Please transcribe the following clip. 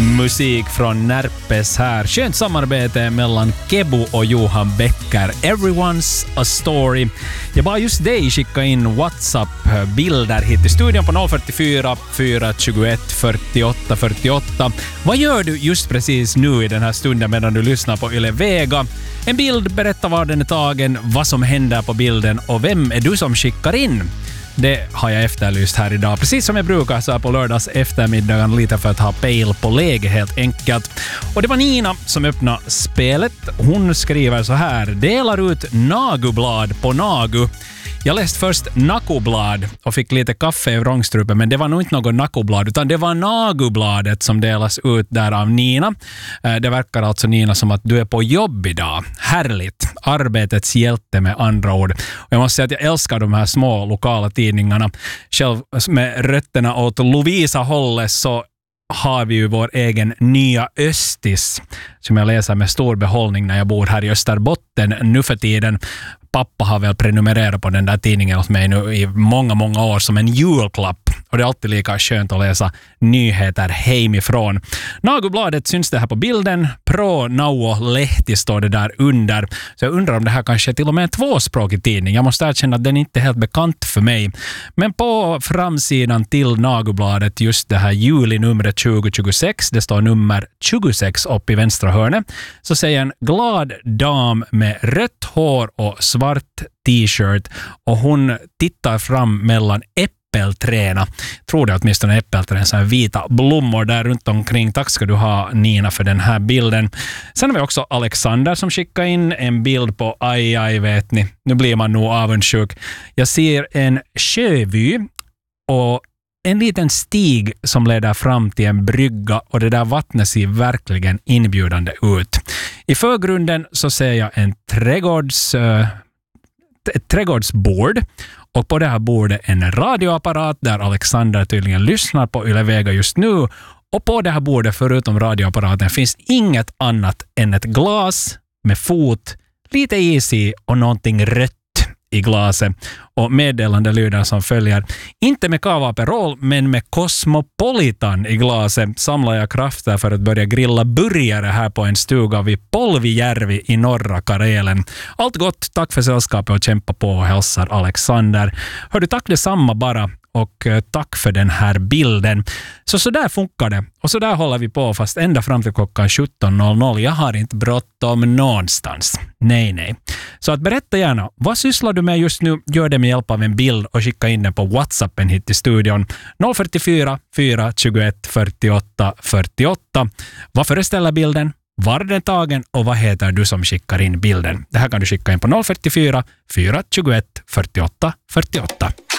musik från Närpes här. Skönt samarbete mellan Kebo och Johan Becker. Everyone's a story. Jag bara just dig skicka in WhatsApp-bilder hit i studion på 044 421 48 48. Vad gör du just precis nu i den här stunden medan du lyssnar på Yle Vega? En bild, berätta var den är tagen, vad som händer på bilden och vem är du som skickar in? Det har jag efterlyst här idag. Precis som jag brukar så här på lördags eftermiddagen lite för att ha pejl på läge helt enkelt. Och det var Nina som öppnade spelet. Hon skriver så här: delar ut nagublad på nagu. Jag läste först nakublad och fick lite kaffe i vrångstrupen, men det var nog inte något nakublad utan det var nagubladet som delas ut där av Nina. Det verkar alltså Nina som att du är på jobb idag. Härligt. Arbetets hjälte med andra ord. Och jag måste säga att jag älskar de här små lokala tidningarna. Själv med rötterna åt Lovisa-hållet så har vi ju vår egen Nya Östis som jag läser med stor behållning när jag bor här i Österbotten nu för tiden. Pappa har väl prenumererat på den där tidningen hos mig nu i många, många år som en julklapp. Och det är alltid lika skönt att läsa nyheter hemifrån. Nagubladet syns det här på bilden. Pro Nauo Lehti står det där under. Så jag undrar om det här kanske är till och med en tvåspråkig tidning. Jag måste erkänna att den inte är helt bekant för mig. Men på framsidan till Nagubladet, just det här julinumret 2026, det står nummer 26 upp i vänstra hörnet, så säger en glad dam med rött hår och svart t-shirt och hon tittar fram mellan äppelträna. Tror det åtminstone äppelträna, så här vita blommor där runt omkring. Tack ska du ha Nina för den här bilden. Sen har vi också Alexander som skickar in en bild på aj vet ni. Nu blir man nog avundsjuk. Jag ser en sjövy och en liten stig som leder fram till en brygga och det där vattnet ser verkligen inbjudande ut. I förgrunden så ser jag en trädgårdsbord och på det här bordet en radioapparat där Alexander tydligen lyssnar på Yle Vega just nu, och på det här bordet förutom radioapparaten finns inget annat än ett glas med fot, lite is i och någonting rött i glaset. Och meddelande lyder som följer: inte med Cava Aperol men med Cosmopolitan i glaset samlar jag krafter för att börja grilla burgare här på en stuga vid Polvijärvi i norra Karelen. Allt gott, tack för sällskapet och kämpa på och hälsar Alexander. Hör du, tack detsamma bara. Och tack för den här bilden. Så där funkar det. Och så där håller vi på fast ända fram till klockan 17.00. Jag har inte bråttom någonstans. Nej. Så att berätta gärna, vad sysslar du med just nu? Gör det med hjälp av en bild och skicka in den på WhatsAppen hit till studion. 044 421 48 48. Vad föreställer bilden? Var är den tagen och vad heter du som skickar in bilden? Det här kan du skicka in på 044 421 48 48.